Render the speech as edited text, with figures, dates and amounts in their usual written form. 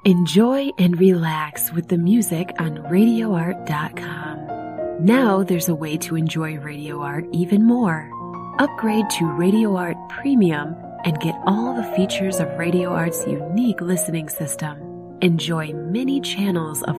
Enjoy and relax with the music on RadioArt.com. Now there's a way to enjoy Radio Art even more. Upgrade to Radio Art Premium and get all the features of Radio Art's unique listening system. Enjoy many channels of